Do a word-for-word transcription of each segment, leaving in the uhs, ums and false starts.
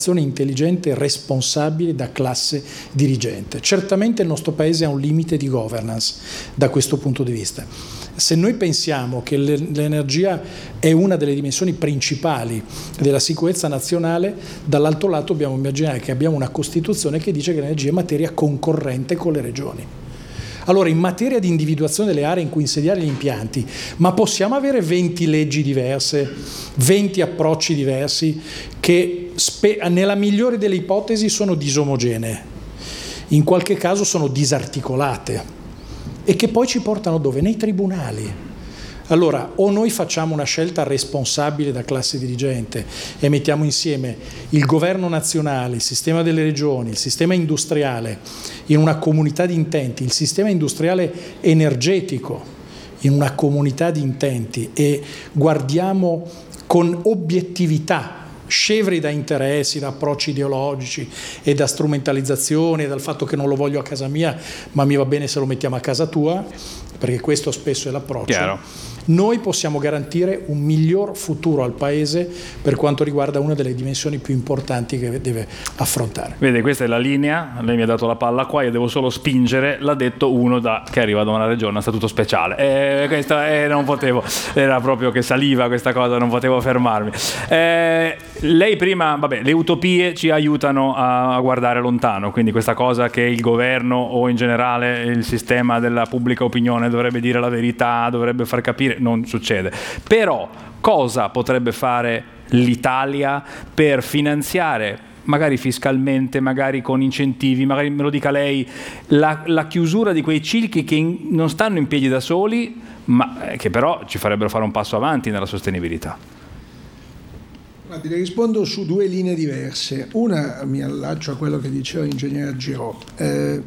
intelligente e responsabile da classe dirigente. Certamente il nostro Paese ha un limite di governance da questo punto di vista. Se noi pensiamo che l'energia è una delle dimensioni principali della sicurezza nazionale, dall'altro lato dobbiamo immaginare che abbiamo una Costituzione che dice che l'energia è materia concorrente con le regioni. Allora, in materia di individuazione delle aree in cui insediare gli impianti, ma possiamo avere venti leggi diverse, venti approcci diversi che spe- nella migliore delle ipotesi sono disomogenee, in qualche caso sono disarticolate e che poi ci portano dove? Nei tribunali. Allora, o noi facciamo una scelta responsabile da classe dirigente e mettiamo insieme il governo nazionale, il sistema delle regioni, il sistema industriale in una comunità di intenti, il sistema industriale energetico in una comunità di intenti e guardiamo con obiettività, scevri da interessi, da approcci ideologici e da strumentalizzazione, dal fatto che non lo voglio a casa mia, ma mi va bene se lo mettiamo a casa tua, perché questo spesso è l'approccio. Chiaro. Noi possiamo garantire un miglior futuro al Paese per quanto riguarda una delle dimensioni più importanti che deve affrontare. Vede, questa è la linea, lei mi ha dato la palla qua, io devo solo spingere, l'ha detto uno da, che arriva da una regione a statuto speciale. Eh, questa, eh, non potevo, era proprio che saliva questa cosa, non potevo fermarmi. Eh, lei prima, vabbè, le utopie ci aiutano a, a guardare lontano, quindi questa cosa che il governo o in generale il sistema della pubblica opinione dovrebbe dire la verità, dovrebbe far capire, non succede. Però cosa potrebbe fare l'Italia per finanziare, magari fiscalmente, magari con incentivi, magari me lo dica lei, la, la chiusura di quei cicli che in, non stanno in piedi da soli, ma che però ci farebbero fare un passo avanti nella sostenibilità? Guardi, le rispondo su due linee diverse. Una, mi allaccio a quello che diceva l'ingegnere Girò. Eh,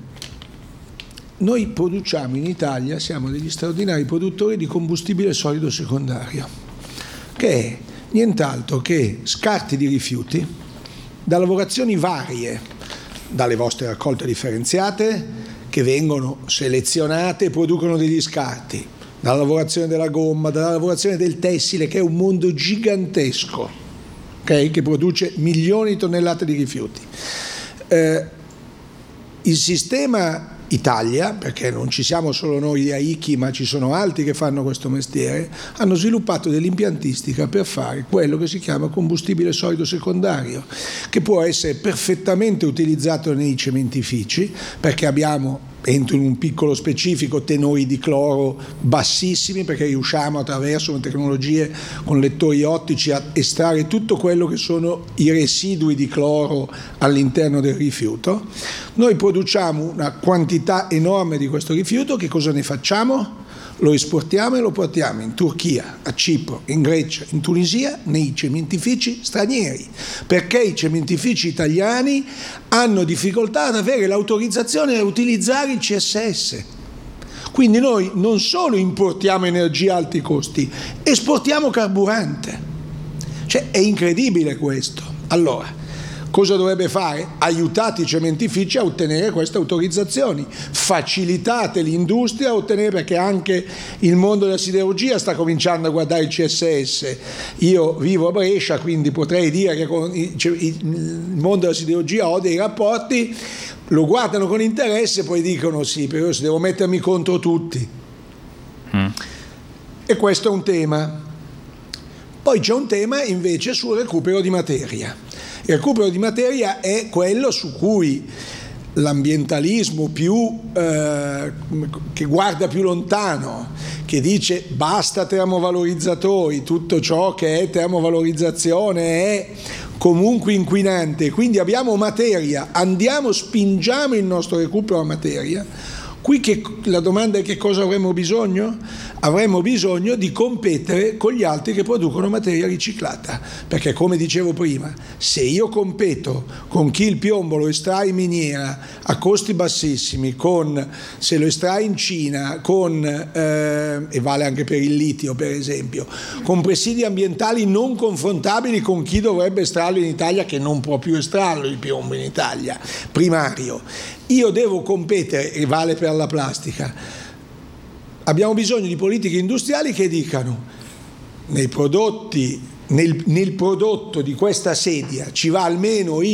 Noi produciamo in Italia, siamo degli straordinari produttori di combustibile solido secondario, che è nient'altro che scarti di rifiuti da lavorazioni varie, dalle vostre raccolte differenziate che vengono selezionate e producono degli scarti, dalla lavorazione della gomma, dalla lavorazione del tessile, che è un mondo gigantesco, okay, che produce milioni di tonnellate di rifiuti. Eh, il sistema Italia, perché non ci siamo solo noi a I C I, ma ci sono altri che fanno questo mestiere, hanno sviluppato dell'impiantistica per fare quello che si chiama combustibile solido secondario, che può essere perfettamente utilizzato nei cementifici, perché abbiamo, entro in un piccolo specifico, tenori di cloro bassissimi, perché riusciamo attraverso tecnologie con lettori ottici a estrarre tutto quello che sono i residui di cloro all'interno del rifiuto. Noi produciamo una quantità enorme di questo rifiuto. Che cosa ne facciamo? Lo esportiamo e lo portiamo in Turchia, a Cipro, in Grecia, in Tunisia, nei cementifici stranieri, perché i cementifici italiani hanno difficoltà ad avere l'autorizzazione a utilizzare il C S S. Quindi noi non solo importiamo energia a alti costi, esportiamo carburante. Cioè, è incredibile questo. Allora, cosa dovrebbe fare? Aiutate i cementifici a ottenere queste autorizzazioni, facilitate l'industria a ottenere, perché anche il mondo della siderurgia sta cominciando a guardare il C S S. Io vivo a Brescia, quindi potrei dire che con il mondo della siderurgia ho dei rapporti, lo guardano con interesse e poi dicono sì, però se devo mettermi contro tutti. Mm. E questo è un tema. Poi c'è un tema invece sul recupero di materia. Il recupero di materia è quello su cui l'ambientalismo più eh, che guarda più lontano, che dice basta termovalorizzatori, tutto ciò che è termovalorizzazione è comunque inquinante, quindi abbiamo materia, andiamo, spingiamo il nostro recupero a materia. Qui che, la domanda è: che cosa avremmo bisogno? Avremmo bisogno di competere con gli altri che producono materia riciclata, perché come dicevo prima, se io competo con chi il piombo lo estrae in miniera a costi bassissimi, con se lo estrae in Cina, con eh, e vale anche per il litio per esempio, con presidi ambientali non confrontabili con chi dovrebbe estrarlo in Italia, che non può più estrarlo il piombo in Italia, primario, io devo competere, e vale per la plastica. Abbiamo bisogno di politiche industriali che dicano: nei prodotti nel, nel prodotto di questa sedia ci va almeno